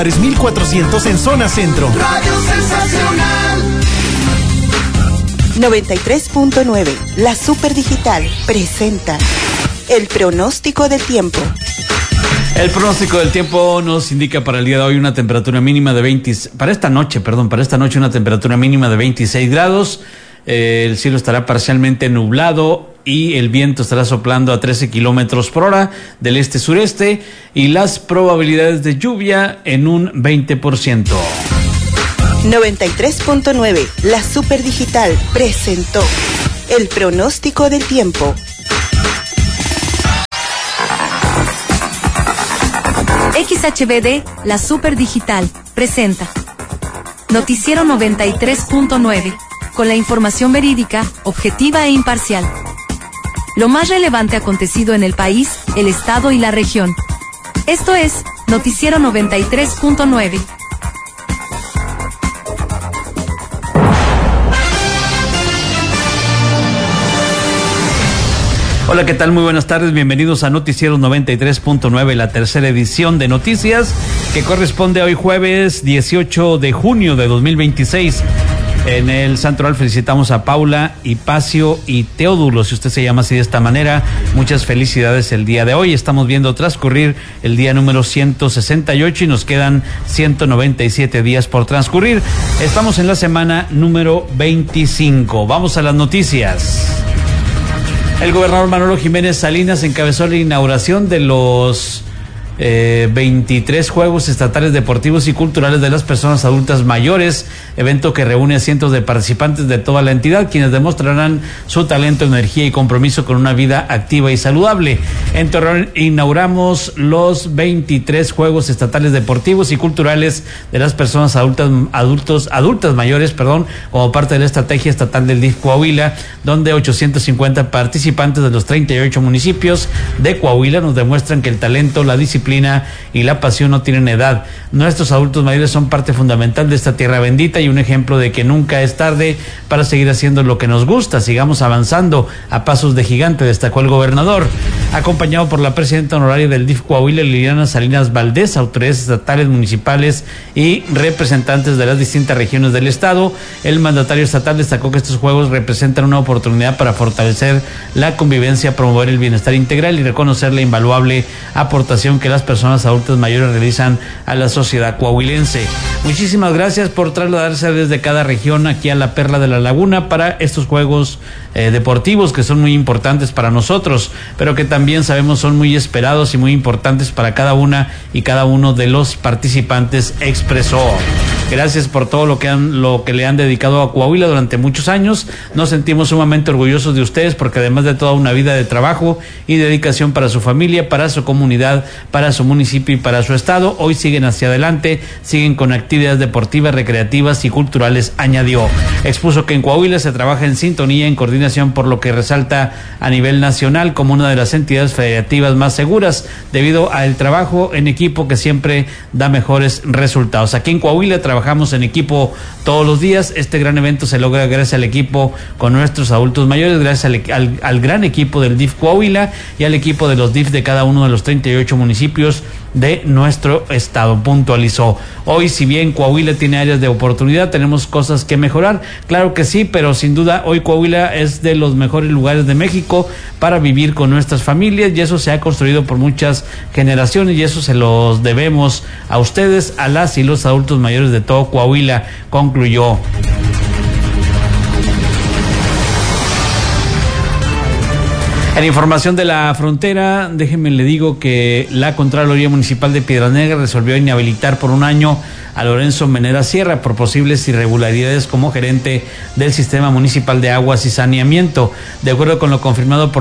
1400 en zona centro. Radio Sensacional 93.9, la Super Digital presenta el pronóstico del tiempo. El pronóstico del tiempo nos indica para el día de hoy una temperatura mínima de para esta noche una temperatura mínima de 26 grados. El cielo estará parcialmente nublado y el viento estará soplando a 13 kilómetros por hora del este-sureste y las probabilidades de lluvia en un 20%. 93.9, la Super Digital presentó el pronóstico del tiempo. XHBD, la Super Digital, presenta Noticiero 93.9, con la información verídica, objetiva e imparcial. Lo más relevante acontecido en el país, el estado y la región. Esto es Noticiero 93.9. Hola, ¿qué tal? Muy buenas tardes, bienvenidos a Noticiero 93.9, la tercera edición de noticias que corresponde a hoy jueves 18 de junio de 2026. En el Santoral felicitamos a Paula, Hipacio y Teodulo, si usted se llama así de esta manera, muchas felicidades el día de hoy. Estamos viendo transcurrir el día número 168 y nos quedan 197 días por transcurrir. Estamos en la semana número 25. Vamos a las noticias. El gobernador Manolo Jiménez Salinas encabezó la inauguración de los 23 Juegos Estatales Deportivos y Culturales de las Personas Adultas Mayores, evento que reúne a cientos de participantes de toda la entidad, quienes demostrarán su talento, energía y compromiso con una vida activa y saludable. En Torreón inauguramos los 23 Juegos Estatales Deportivos y Culturales de las Personas adultas mayores, como parte de la estrategia estatal del DIF Coahuila, donde 850 participantes de los 38 municipios de Coahuila nos demuestran que el talento, la disciplina y la pasión no tienen edad. Nuestros adultos mayores son parte fundamental de esta tierra bendita y un ejemplo de que nunca es tarde para seguir haciendo lo que nos gusta. Sigamos avanzando a pasos de gigante, destacó el gobernador. Acompañado por la presidenta honoraria del DIF Coahuila, Liliana Salinas Valdés, autoridades estatales, municipales y representantes de las distintas regiones del estado, el mandatario estatal destacó que estos juegos representan una oportunidad para fortalecer la convivencia, promover el bienestar integral y reconocer la invaluable aportación que las personas adultas mayores realizan a la sociedad coahuilense. Muchísimas gracias por trasladarse desde cada región aquí a la Perla de la Laguna para estos juegos deportivos que son muy importantes para nosotros, pero que también sabemos son muy esperados y muy importantes para cada una y cada uno de los participantes, expresó. Gracias por todo lo que le han dedicado a Coahuila durante muchos años. Nos sentimos sumamente orgullosos de ustedes porque además de toda una vida de trabajo y dedicación para su familia, para su comunidad, para su municipio y para su estado, hoy siguen hacia adelante, siguen con actividades deportivas, recreativas y culturales, añadió. Expuso que en Coahuila se trabaja en sintonía, en coordinación, por lo que resalta a nivel nacional como una de las entidades federativas más seguras debido al trabajo en equipo que siempre da mejores resultados. Aquí en Coahuila trabajamos en equipo todos los días. Este gran evento se logra gracias al equipo con nuestros adultos mayores, gracias al gran equipo del DIF Coahuila y al equipo de los DIF de cada uno de los 38 municipios de nuestro estado, puntualizó. Hoy, si bien Coahuila tiene áreas de oportunidad, tenemos cosas que mejorar, claro que sí, pero sin duda hoy Coahuila es de los mejores lugares de México para vivir con nuestras familias y eso se ha construido por muchas generaciones y eso se los debemos a ustedes, a las y los adultos mayores de todo Coahuila, concluyó. En información de la frontera, déjenme le digo que la Contraloría Municipal de Piedras Negras resolvió inhabilitar por un año a Lorenzo Menera Sierra por posibles irregularidades como gerente del Sistema Municipal de Aguas y Saneamiento. De acuerdo con lo confirmado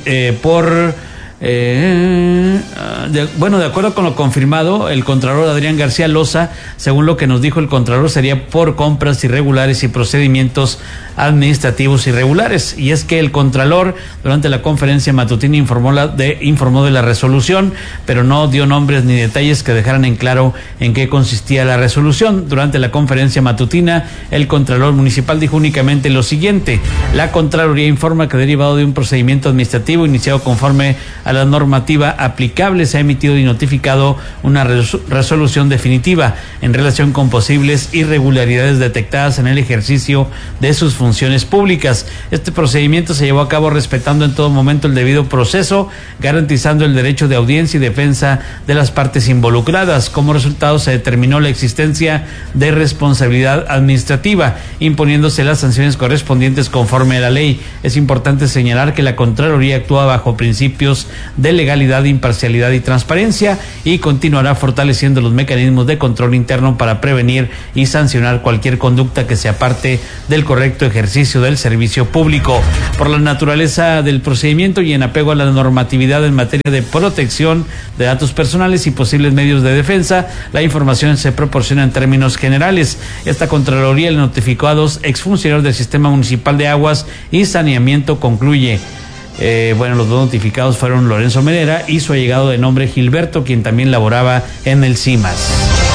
de acuerdo con lo confirmado, el Contralor Adrián García Loza, según lo que nos dijo el Contralor, sería por compras irregulares y procedimientos administrativos irregulares. Y es que el Contralor, durante la conferencia matutina, informó de la resolución, pero no dio nombres ni detalles que dejaran en claro en qué consistía la resolución. Durante la conferencia matutina, el Contralor Municipal dijo únicamente lo siguiente: la Contraloría informa que derivado de un procedimiento administrativo iniciado conforme a la normativa aplicable, se ha emitido y notificado una resolución definitiva en relación con posibles irregularidades detectadas en el ejercicio de sus funciones públicas. Este procedimiento se llevó a cabo respetando en todo momento el debido proceso, garantizando el derecho de audiencia y defensa de las partes involucradas. Como resultado, se determinó la existencia de responsabilidad administrativa, imponiéndose las sanciones correspondientes conforme a la ley. Es importante señalar que la Contraloría actúa bajo principios de legalidad, imparcialidad y transparencia y continuará fortaleciendo los mecanismos de control interno para prevenir y sancionar cualquier conducta que se aparte del correcto ejercicio del servicio público. Por la naturaleza del procedimiento y en apego a la normatividad en materia de protección de datos personales y posibles medios de defensa, la información se proporciona en términos generales. Esta Contraloría le notificó a 2 exfuncionarios del Sistema Municipal de Aguas y Saneamiento. Concluye. Los 2 notificados fueron Lorenzo Medera y su allegado de nombre Gilberto, quien también laboraba en el CIMAS.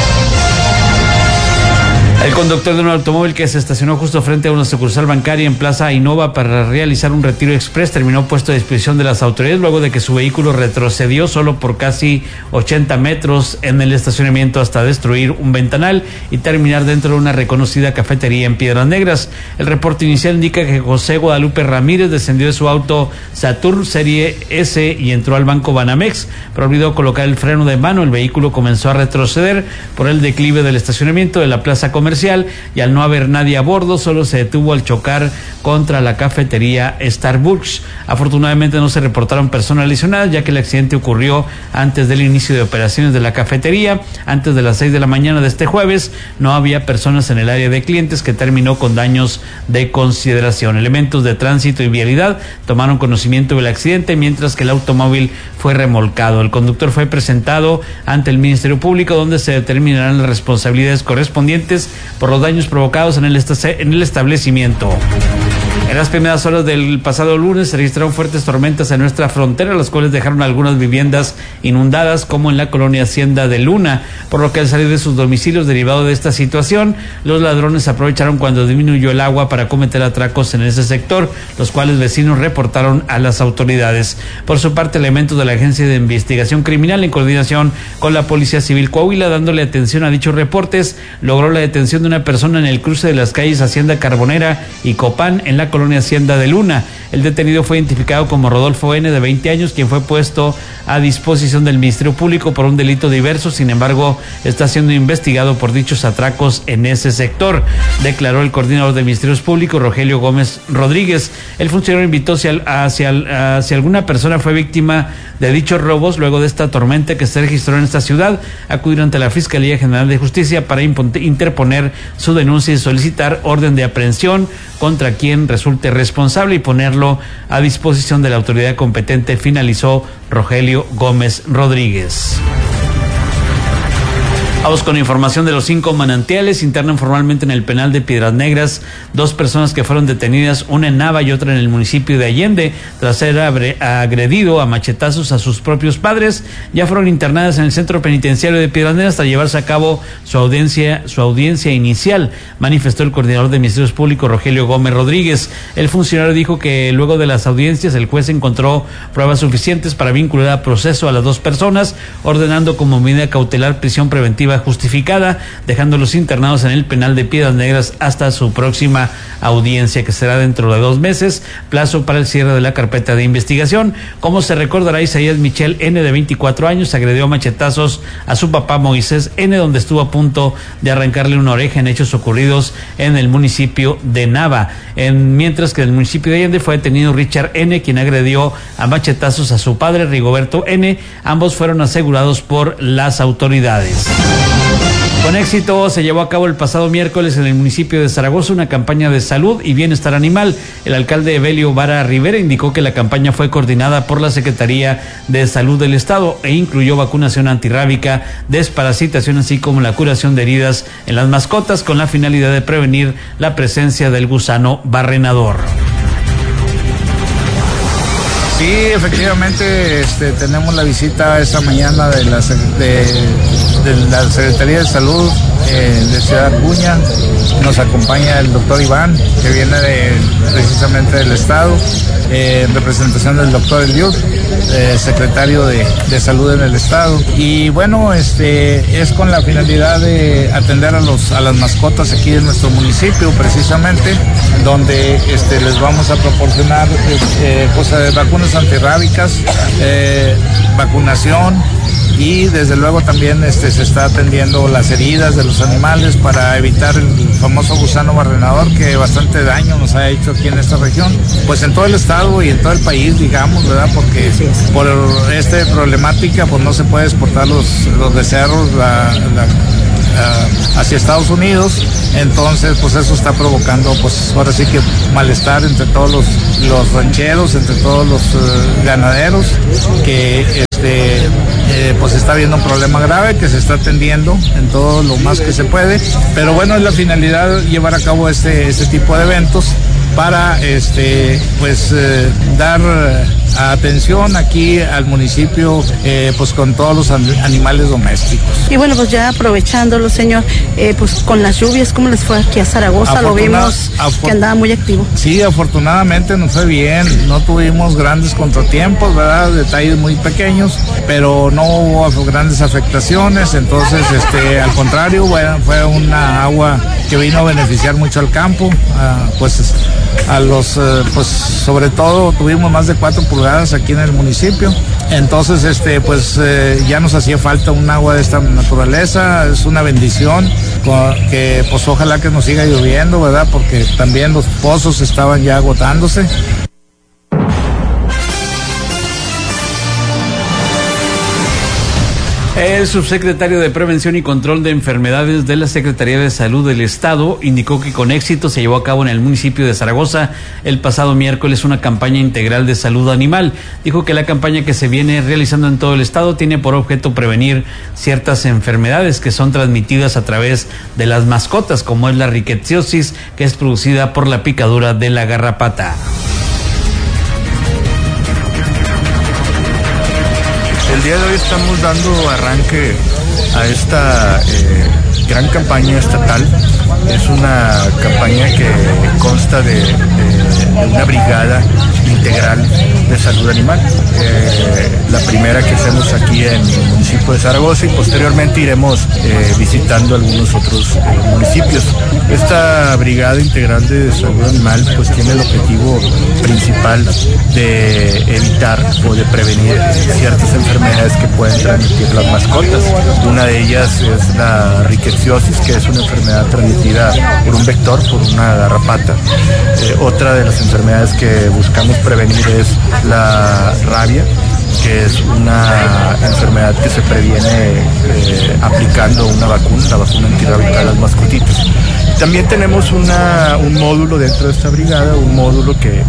El conductor de un automóvil que se estacionó justo frente a una sucursal bancaria en Plaza Innova para realizar un retiro express terminó puesto a disposición de las autoridades luego de que su vehículo retrocedió solo por casi 80 metros en el estacionamiento hasta destruir un ventanal y terminar dentro de una reconocida cafetería en Piedras Negras. El reporte inicial indica que José Guadalupe Ramírez descendió de su auto Saturn Serie S y entró al banco Banamex, pero olvidó colocar el freno de mano. El vehículo comenzó a retroceder por el declive del estacionamiento de la plaza comercial y al no haber nadie a bordo solo se detuvo al chocar contra la cafetería Starbucks. Afortunadamente no se reportaron personas lesionadas, ya que el accidente ocurrió antes del inicio de operaciones de la cafetería. Antes de las 6 de la mañana de este jueves no había personas en el área de clientes, que terminó con daños de consideración. Elementos de tránsito y vialidad tomaron conocimiento del accidente mientras que el automóvil fue remolcado. El conductor fue presentado ante el Ministerio Público, donde se determinarán las responsabilidades correspondientes por los daños provocados en el establecimiento. En las primeras horas del pasado lunes se registraron fuertes tormentas en nuestra frontera, las cuales dejaron algunas viviendas inundadas, como en la colonia Hacienda de Luna, por lo que al salir de sus domicilios derivado de esta situación, los ladrones aprovecharon cuando disminuyó el agua para cometer atracos en ese sector, los cuales vecinos reportaron a las autoridades. Por su parte, elementos de la Agencia de Investigación Criminal, en coordinación con la Policía Civil Coahuila, dándole atención a dichos reportes, logró la detención de una persona en el cruce de las calles Hacienda Carbonera y Copán, en la colonia Hacienda de Luna. El detenido fue identificado como Rodolfo N., de 20 años, quien fue puesto a disposición del Ministerio Público por un delito diverso. Sin embargo, está siendo investigado por dichos atracos en ese sector, declaró el coordinador de Ministerios Públicos, Rogelio Gómez Rodríguez. El funcionario invitó si alguna persona fue víctima de dichos robos luego de esta tormenta que se registró en esta ciudad, acudir ante la Fiscalía General de Justicia para interponer su denuncia y solicitar orden de aprehensión contra quien resulte responsable y ponerlo a disposición de la autoridad competente, finalizó Rogelio Gómez Rodríguez. Vamos con información de los 5 manantiales. Internan formalmente en el penal de Piedras Negras 2 personas que fueron detenidas, una en Nava y otra en el municipio de Allende, tras ser agredido a machetazos a sus propios padres. Ya fueron internadas en el centro penitenciario de Piedras Negras hasta llevarse a cabo su audiencia inicial, manifestó el coordinador de Ministerios Públicos, Rogelio Gómez Rodríguez. El funcionario dijo que luego de las audiencias el juez encontró pruebas suficientes para vincular a proceso a las 2 personas, ordenando como medida cautelar prisión preventiva justificada, dejándolos internados en el penal de Piedras Negras hasta su próxima audiencia, que será dentro de 2 meses, plazo para el cierre de la carpeta de investigación. Como se recordará, Isaías Michel N., de 24 años, agredió a machetazos a su papá Moisés N., donde estuvo a punto de arrancarle una oreja, en hechos ocurridos en el municipio de Nava. Mientras que en el municipio de Allende fue detenido Richard N., quien agredió a machetazos a su padre Rigoberto N. Ambos fueron asegurados por las autoridades. Con éxito se llevó a cabo el pasado miércoles en el municipio de Zaragoza una campaña de salud y bienestar animal. El alcalde Evelio Vara Rivera indicó que la campaña fue coordinada por la Secretaría de Salud del Estado e incluyó vacunación antirrábica, desparasitación, así como la curación de heridas en las mascotas, con la finalidad de prevenir la presencia del gusano barrenador. Sí, efectivamente, tenemos la visita esta mañana de de la Secretaría de Salud de Ciudad Acuña. Nos acompaña el doctor Iván, que viene precisamente del Estado, en representación del doctor Eliud, secretario de Salud en el Estado. Y bueno, es con la finalidad de atender a las mascotas aquí en nuestro municipio, precisamente, donde les vamos a proporcionar vacunas antirrábicas, vacunación, y desde luego también se está atendiendo las heridas de los animales para evitar el famoso gusano barrenador que bastante daño nos ha hecho aquí en esta región, pues en todo el estado y en todo el país, digamos, ¿verdad? Porque por esta problemática pues no se puede exportar los becerros hacia Estados Unidos, entonces pues eso está provocando pues ahora sí que malestar entre todos los rancheros, entre todos los ganaderos, que pues está habiendo un problema grave que se está atendiendo en todo lo más que se puede, pero bueno, es la finalidad llevar a cabo este tipo de eventos para dar atención aquí al municipio pues con todos los animales domésticos. Y bueno, pues ya aprovechándolo, señor, pues con las lluvias, ¿cómo les fue aquí a Zaragoza? Lo vimos que andaba muy activo. Sí, afortunadamente nos fue bien, no tuvimos grandes contratiempos, ¿verdad? Detalles muy pequeños, pero no hubo grandes afectaciones, entonces al contrario, bueno, fue una agua que vino a beneficiar mucho al campo, pues sobre todo tuvimos más de 4 pulgadas aquí en el municipio, entonces ya nos hacía falta un agua de esta naturaleza, es una bendición que pues ojalá que nos siga lloviendo, ¿verdad? Porque también los pozos estaban ya agotándose. El subsecretario de Prevención y Control de Enfermedades de la Secretaría de Salud del Estado indicó que con éxito se llevó a cabo en el municipio de Zaragoza el pasado miércoles una campaña integral de salud animal. Dijo que la campaña que se viene realizando en todo el Estado tiene por objeto prevenir ciertas enfermedades que son transmitidas a través de las mascotas, como es la riquetsiosis, que es producida por la picadura de la garrapata. El día de hoy estamos dando arranque a esta gran campaña estatal. Es una campaña que consta de una brigada integral de salud animal. La primera que hacemos aquí en el municipio de Zaragoza y posteriormente iremos visitando algunos otros municipios. Esta brigada integral de salud animal pues tiene el objetivo principal de evitar o de prevenir ciertas enfermedades que pueden transmitir las mascotas. Una de ellas es la riquetsiosis, que es una enfermedad transmitida por un vector, por una garrapata. Otra de las enfermedades que buscamos prevenir es la rabia, que es una enfermedad que se previene aplicando una vacuna, la vacuna antirrábica a las mascotitas. También tenemos un módulo dentro de esta brigada, un módulo que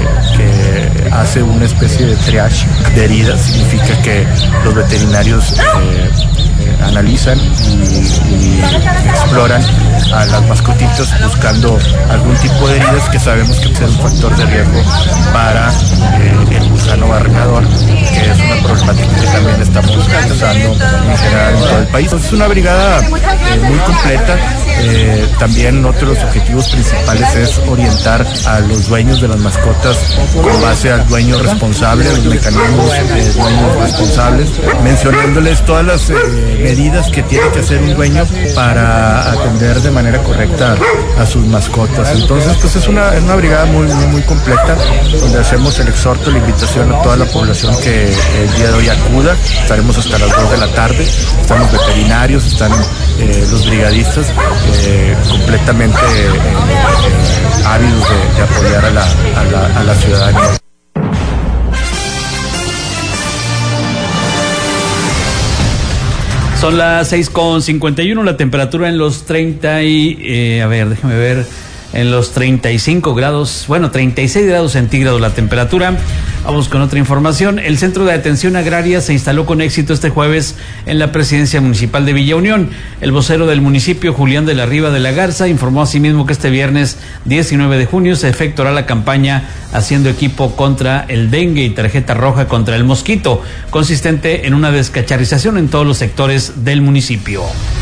hace una especie de triage de heridas. Significa que los veterinarios analizan y exploran a las mascotitas buscando algún tipo de heridas que sabemos que puede ser un factor de riesgo para el gusano barrenador, que es una problemática que también estamos usando en general en todo el país. Es una brigada muy completa. También otro de los objetivos principales es orientar a los dueños de las mascotas con base al dueño responsable, los mecanismos de dueños responsables, mencionándoles todas las medidas que tiene que hacer un dueño para atender de manera correcta a sus mascotas. Entonces, pues es una brigada muy completa, donde hacemos el exhorto, la invitación a toda la población que el día de hoy acuda. Estaremos hasta las 2 de la tarde, están los veterinarios, están los brigadistas completamente ávidos de apoyar a la ciudadanía. Son las 6:51, la temperatura en los 30 y... déjeme ver... en los 35 grados, 36 grados centígrados la temperatura. Vamos con otra información. El Centro de Atención Agraria se instaló con éxito este jueves en la presidencia municipal de Villa Unión. El vocero del municipio, Julián de la Riva de la Garza, informó asimismo que este viernes 19 de junio se efectuará la campaña Haciendo Equipo contra el Dengue y Tarjeta Roja contra el Mosquito, consistente en una descacharrización en todos los sectores del municipio.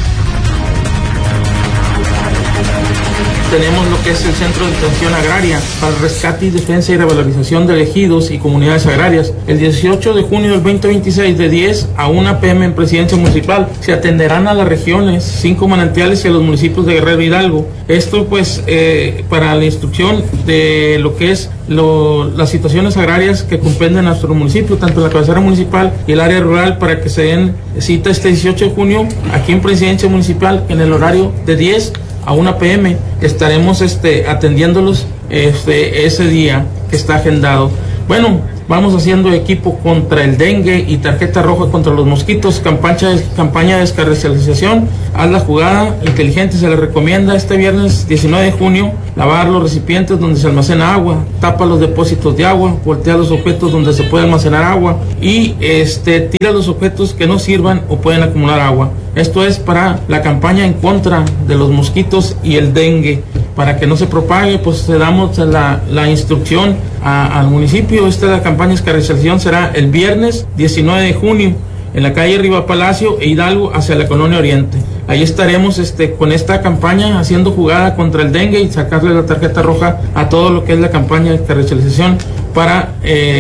Tenemos lo que es el Centro de Atención Agraria para el rescate y defensa y revalorización de ejidos y comunidades agrarias. El 18 de junio del 2026, de 10 a 1 p.m. en Presidencia Municipal, se atenderán a las regiones 5 manantiales y a los municipios de Guerrero Hidalgo. Esto pues para la instrucción de lo que es las situaciones agrarias que comprenden nuestro municipio, tanto la cabecera municipal y el área rural, para que se den cita este 18 de junio aquí en Presidencia Municipal en el horario de 10 a 1 p.m. Estaremos atendiéndolos ese día que está agendado. Bueno, vamos haciendo equipo contra el dengue y tarjeta roja contra los mosquitos, campaña de descaracterización. Haz la jugada inteligente, se les recomienda este viernes 19 de junio lavar los recipientes donde se almacena agua, tapa los depósitos de agua, voltea los objetos donde se puede almacenar agua y tira los objetos que no sirvan o pueden acumular agua. Esto es para la campaña en contra de los mosquitos y el dengue. Para que no se propague, pues le damos la instrucción al municipio. La campaña de descaracterización será el viernes 19 de junio en la calle Riva Palacio e Hidalgo hacia la Colonia Oriente. Ahí estaremos con esta campaña haciendo jugada contra el dengue y sacarle la tarjeta roja a todo lo que es la campaña de descaracterización para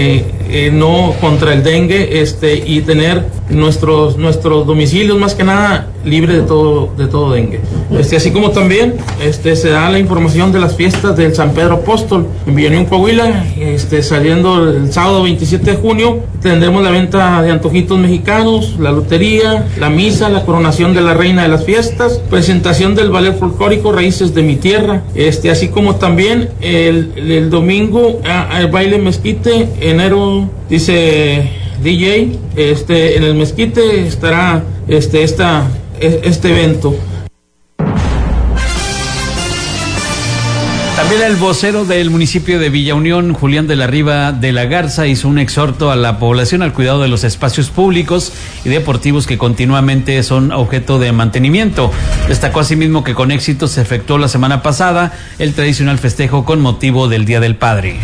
no contra el dengue y tener nuestros domicilios más que nada libre de todo dengue. Así como también se da la información de las fiestas del San Pedro Apóstol en Villa Unión, Coahuila. Saliendo el sábado 27 de junio tendremos la venta de antojitos mexicanos, la lotería, la misa, la coronación de la reina de las fiestas, presentación del ballet folclórico Raíces de mi Tierra, así como también el domingo el baile mezquite, enero dice DJ, en el mezquite estará este evento. También el vocero del municipio de Villa Unión, Julián de la Riva de la Garza, hizo un exhorto a la población al cuidado de los espacios públicos y deportivos que continuamente son objeto de mantenimiento. Destacó asimismo que con éxito se efectuó la semana pasada el tradicional festejo con motivo del Día del Padre.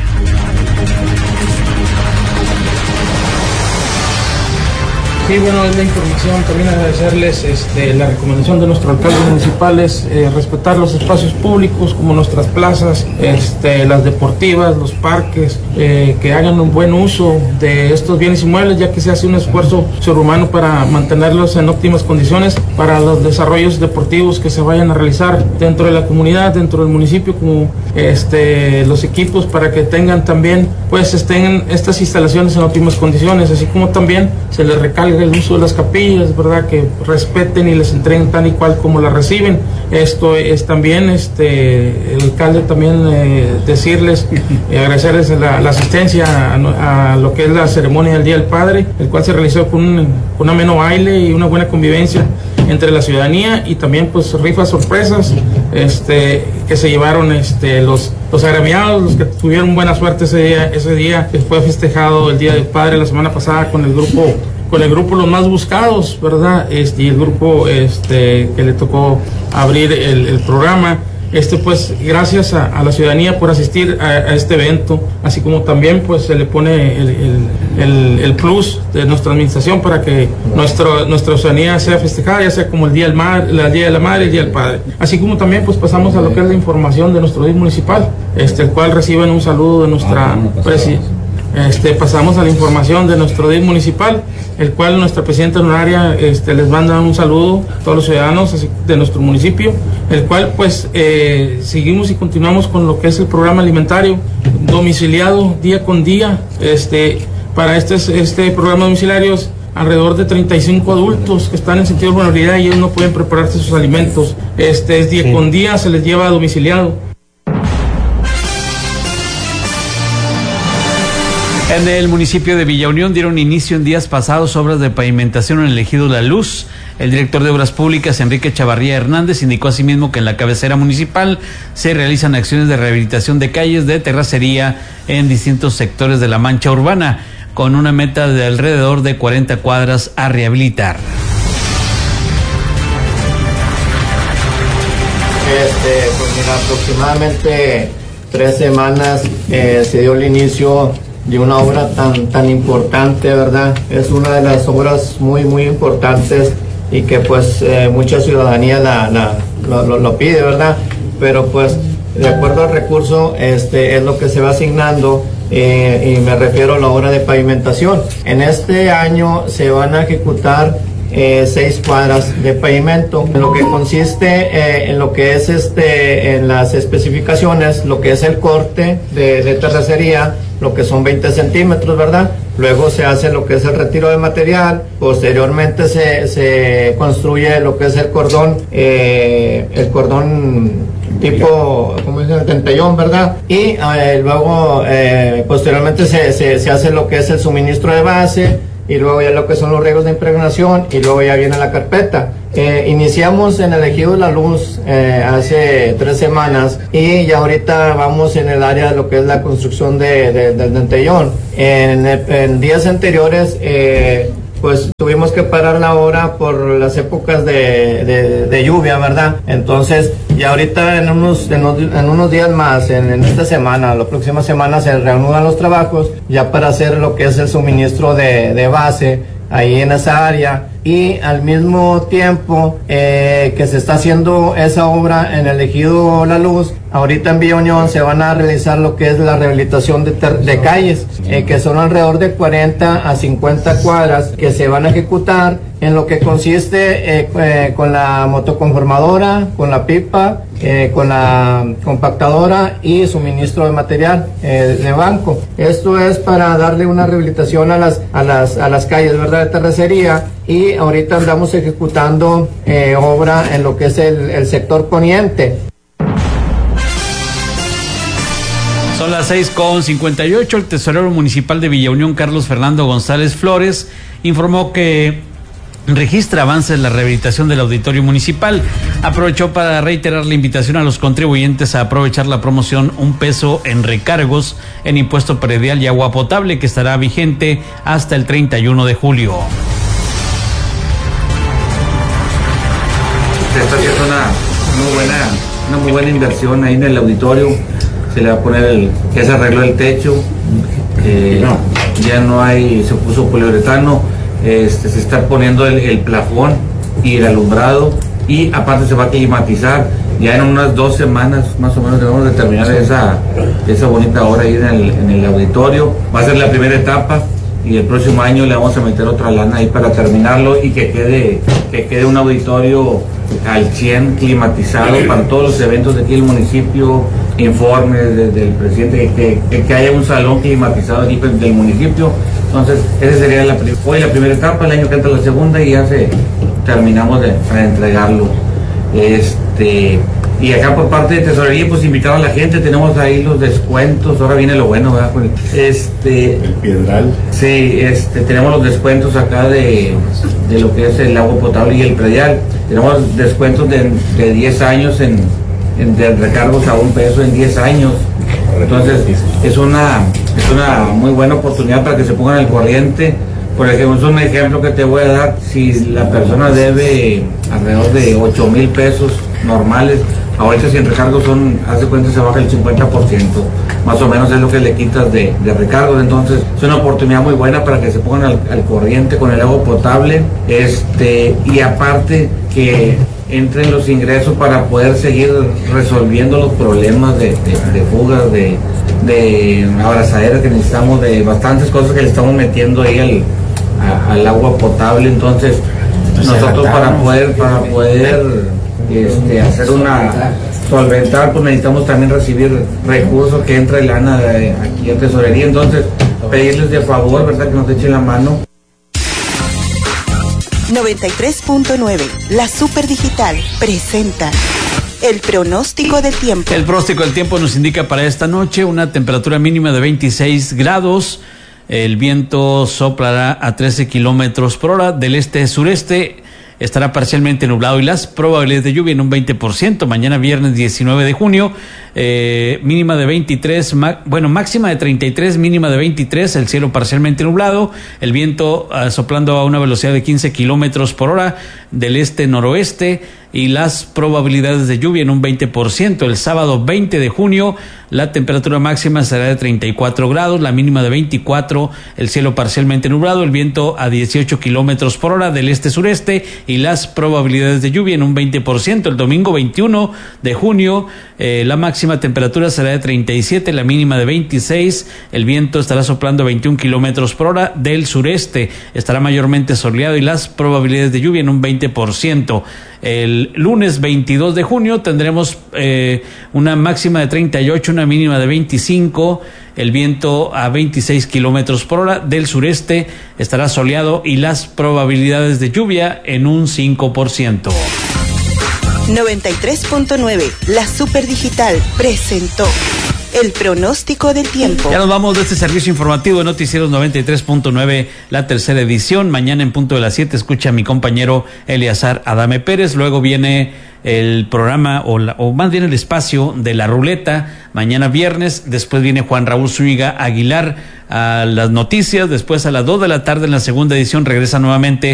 Sí, bueno, es la información. También agradecerles la recomendación de nuestro alcalde municipal es respetar los espacios públicos como nuestras plazas, las deportivas, los parques, que hagan un buen uso de estos bienes inmuebles, ya que se hace un esfuerzo sobrehumano para mantenerlos en óptimas condiciones para los desarrollos deportivos que se vayan a realizar dentro de la comunidad, dentro del municipio, como los equipos, para que tengan también, pues estén estas instalaciones en óptimas condiciones, así como también se les recalga el uso de las capillas, ¿verdad? Que respeten y les entreguen tan y cual como las reciben. Esto es también, el alcalde también decirles, agradecerles la asistencia a lo que es la ceremonia del Día del Padre, el cual se realizó con un ameno baile y una buena convivencia entre la ciudadanía y también pues rifas sorpresas que se llevaron los agremiados, los que tuvieron buena suerte ese día que fue festejado el Día del Padre la semana pasada con el grupo Los Más Buscados, ¿verdad? Y el grupo que le tocó abrir el programa. Pues gracias a la ciudadanía por asistir a este evento, así como también pues se le pone el plus de nuestra administración para que nuestra ciudadanía sea festejada, ya sea como el Día de la Madre, el Día del Padre. Así como también pues pasamos a lo que es la información de nuestro DIF municipal, el cual reciben un saludo de nuestra presidenta. Pasamos a la información de nuestro DIF municipal, el cual nuestra presidenta honoraria les manda un saludo a todos los ciudadanos de nuestro municipio, el cual pues seguimos y continuamos con lo que es el programa alimentario domiciliado día con día. Para este programa domiciliario es alrededor de 35 adultos que están en sentido de vulnerabilidad y ellos no pueden prepararse sus alimentos. Es día con día, se les lleva domiciliado. En el municipio de Villa Unión dieron inicio en días pasados obras de pavimentación en el ejido La Luz. El director de Obras Públicas, Enrique Chavarría Hernández, indicó asimismo que en la cabecera municipal se realizan acciones de rehabilitación de calles de terracería en distintos sectores de la mancha urbana, con una meta de alrededor de 40 cuadras a rehabilitar. Pues mira, aproximadamente 3 semanas se dio el inicio de una obra tan importante, ¿verdad? Es una de las obras muy importantes y que pues mucha ciudadanía lo pide, ¿verdad? Pero pues de acuerdo al recurso es lo que se va asignando, y me refiero a la obra de pavimentación. En este año se van a ejecutar 6 cuadras de pavimento, en lo que consiste en lo que es en las especificaciones, lo que es el corte de terracería, lo que son 20 centímetros, ¿verdad? Luego se hace lo que es el retiro de material, posteriormente se construye lo que es el cordón tipo, como dicen, tentellón, ¿verdad? Y luego posteriormente se hace lo que es el suministro de base, y luego ya lo que son los riegos de impregnación, y luego ya viene la carpeta. Iniciamos en el Ejido La Luz hace 3 semanas, y ya ahorita vamos en el área de lo que es la construcción del dentellón. En días anteriores pues tuvimos que parar la obra por las épocas de lluvia, ¿verdad? Entonces ya ahorita en unos días más, en esta semana, la próxima semana se reanudan los trabajos ya para hacer lo que es el suministro de base ahí en esa área, y al mismo tiempo que se está haciendo esa obra en el Ejido La Luz, ahorita en Villa Unión se van a realizar lo que es la rehabilitación de calles, que son alrededor de 40 a 50 cuadras que se van a ejecutar, en lo que consiste con la motoconformadora, con la pipa, con la compactadora y suministro de material de banco. Esto es para darle una rehabilitación a las calles, ¿verdad?, de terracería, y ahorita andamos ejecutando obra en lo que es el sector poniente. Son las 6:58. El tesorero municipal de Villa Unión, Carlos Fernando González Flores, informó que registra avances en la rehabilitación del auditorio municipal. Aprovechó para reiterar la invitación a los contribuyentes a aprovechar la promoción $1 peso en recargos en impuesto predial y agua potable, que estará vigente hasta el 31 de julio. Se está haciendo una muy buena inversión ahí en el auditorio. Se le va a poner que se arregló el techo, ya no hay, se puso poliuretano, se está poniendo el plafón y el alumbrado, y aparte se va a climatizar. Ya en unas 2 semanas más o menos debemos de terminar esa bonita obra ahí en el auditorio. Va a ser la primera etapa, y el próximo año le vamos a meter otra lana ahí para terminarlo, y que quede un auditorio al 100 climatizado para todos los eventos de aquí del municipio, informes del presidente, que haya un salón climatizado aquí del municipio. Entonces esa sería hoy la primera etapa, el año que entra la segunda, y ya terminamos de entregarlo. Y acá por parte de tesorería, pues invitar a la gente, tenemos ahí los descuentos. Ahora viene lo bueno, ¿verdad? El Piedral. Sí, tenemos los descuentos acá de lo que es el agua potable y el predial. Tenemos descuentos de 10 años de recargos a $1 peso en 10 años. Entonces es una muy buena oportunidad para que se pongan al corriente. Por ejemplo, es un ejemplo que te voy a dar. Si la persona debe alrededor de 8,000 pesos normales, ahorita sin recargos hace cuenta, se baja el 50%, más o menos es lo que le quitas de recargos. Entonces es una oportunidad muy buena para que se pongan al corriente con el agua potable, y aparte que entren los ingresos para poder seguir resolviendo los problemas de fugas, de abrazaderas que necesitamos, de bastantes cosas que le estamos metiendo ahí al agua potable. Entonces nosotros para poder hacer solventar, pues necesitamos también recibir recursos, que entre lana aquí a tesorería. Entonces pedirles de favor, ¿verdad?, que nos echen la mano. 93.9, la Super Digital presenta el pronóstico del tiempo. El pronóstico del tiempo nos indica para esta noche una temperatura mínima de 26 grados. El viento soplará a 13 kilómetros por hora del este-sureste. estará parcialmente nublado y las probabilidades de lluvia en un 20%. Mañana viernes 19 de junio, mínima de 23, máxima de 33, mínima de 23, el cielo parcialmente nublado, el viento soplando a una velocidad de 15 kilómetros por hora del este-noroeste y las probabilidades de lluvia en un 20%. El sábado 20 de junio, la temperatura máxima será de 34 grados, la mínima de 24, el cielo parcialmente nublado, el viento a 18 kilómetros por hora del este-sureste y las probabilidades de lluvia en un 20%. El domingo 21 de junio, la máxima temperatura será de 37, la mínima de 26, el viento estará soplando a 21 kilómetros por hora del sureste, estará mayormente soleado y las probabilidades de lluvia en un 20%. El lunes 22 de junio tendremos una máxima de 38, una mínima de 25, el viento a 26 kilómetros por hora del sureste, estará soleado y las probabilidades de lluvia en un 5%. 93.9, la Super Digital presentó el pronóstico del tiempo. Ya nos vamos de este servicio informativo de Noticieros 93.9, la tercera edición. Mañana en punto de las 7 escucha a mi compañero Eleazar Adame Pérez. Luego viene el programa o más bien el espacio de la ruleta mañana viernes. Después viene Juan Raúl Zúñiga Aguilar a las noticias. Después a las 2 de la tarde en la segunda edición regresa nuevamente